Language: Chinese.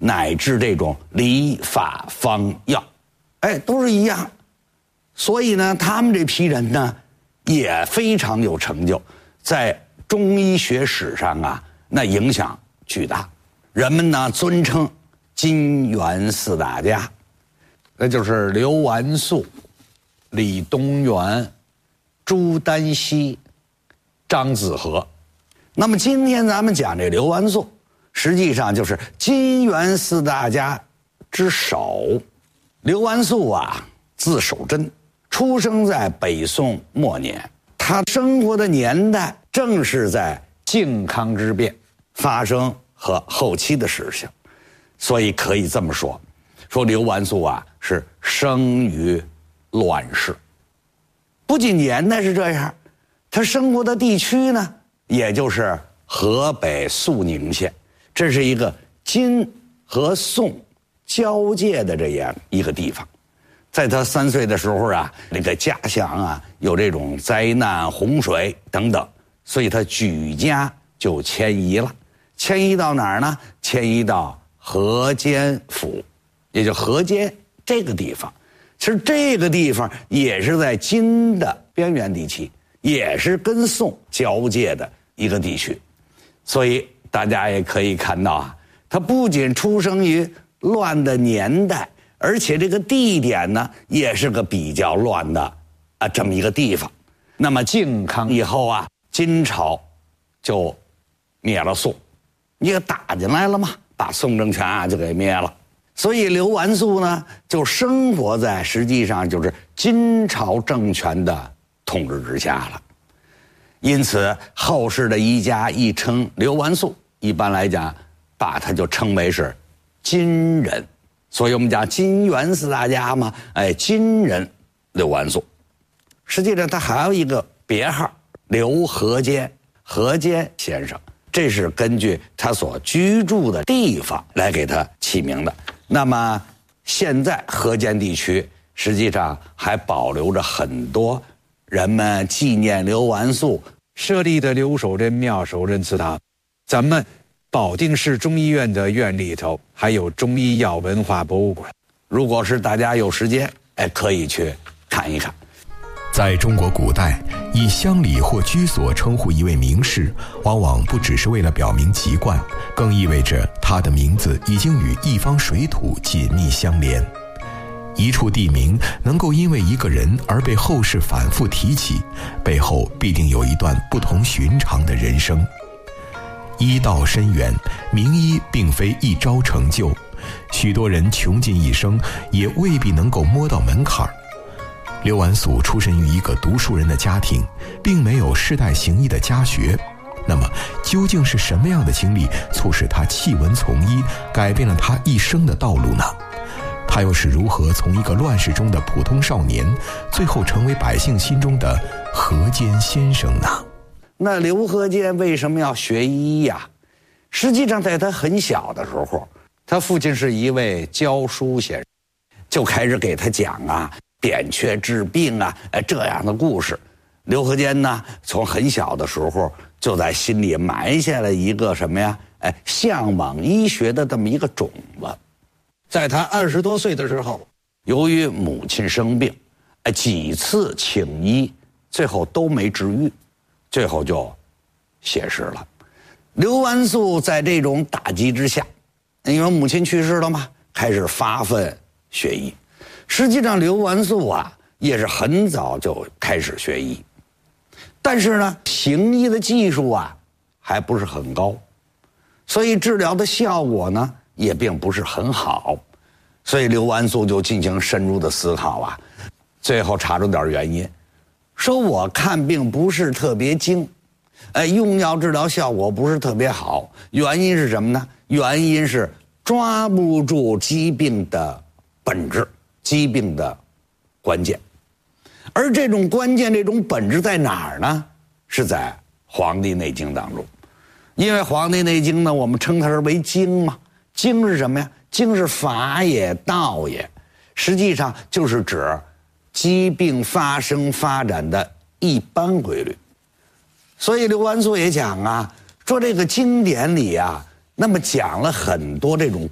乃至这种理法方药，都是一样。所以呢，他们这批人呢，也非常有成就，在中医学史上啊，那影响巨大。人们呢尊称金元四大家，那就是刘完素、李东垣、朱丹溪、张子和。那么今天咱们讲这刘完素，实际上就是金元四大家之首。刘完素啊，字守贞，出生在北宋末年。他生活的年代正是在靖康之变发生和后期的事情，所以可以这么说刘完素啊是生于乱世。不仅年代是这样，他生活的地区呢，也就是河北肃宁县，这是一个金和宋交界的这样一个地方。在他3岁的时候啊，那个家乡啊有这种灾难、洪水等等，所以他举家就迁移了。迁移到哪儿呢？迁移到河间府，也就河间这个地方。其实这个地方也是在金的边缘地区，也是跟宋交界的一个地区。所以大家也可以看到啊，他不仅出生于乱的年代，而且这个地点呢，也是个比较乱的这么一个地方。那么靖康以后啊，金朝就灭了宋，你也打进来了嘛，把宋政权就给灭了。所以刘完素呢，就生活在实际上就是金朝政权的统治之下了。因此后世的一家一称刘完素，一般来讲把他就称为是金人。所以我们讲金元四大家嘛，金人刘完素。实际上他还有一个别号刘河间，河间先生，这是根据他所居住的地方来给他起名的。那么现在河间地区实际上还保留着很多人们纪念刘完素设立的刘守贞庙、守贞祠堂。咱们保定市中医院的院里头还有中医药文化博物馆， 如果是大家有时间可以去看一看。 在中国古代，以乡里或居所称呼一位名士，往往不只是为了表明籍贯，更意味着他的名字已经与一方水土紧密相连。一处地名能够因为一个人而被后世反复提起，背后必定有一段不同寻常的人生。医道深远，名医并非一朝成就，许多人穷尽一生也未必能够摸到门槛。刘完素出身于一个读书人的家庭，并没有世代行医的家学。那么究竟是什么样的经历促使他弃文从医，改变了他一生的道路呢？他又是如何从一个乱世中的普通少年，最后成为百姓心中的河间先生呢？ 那刘河间为什么要学医呀？实际上在他很小的时候，他父亲是一位教书先生，就开始给他讲扁鹊治病这样的故事。刘河间呢，从很小的时候就在心里埋下了一个什么呀？向往医学的这么一个种子。在他20多岁的时候，由于母亲生病，几次请医，最后都没治愈，最后就谢世了。刘完素在这种打击之下，因为母亲去世了嘛，开始发奋学医。实际上刘完素也是很早就开始学医，但是呢，行医的技术还不是很高，所以治疗的效果呢也并不是很好。所以刘完素就进行深入的思考最后查出点原因，说我看病不是特别精，用药治疗效果不是特别好，原因是什么呢？原因是抓不住疾病的本质，疾病的关键。而这种关键，这种本质在哪儿呢？是在《黄帝内经》当中。因为《黄帝内经》呢，我们称它是为经嘛。经是什么呀？经是法也，道也，实际上就是指疾病发生发展的一般规律。所以刘完素也讲说这个经典里那么讲了很多这种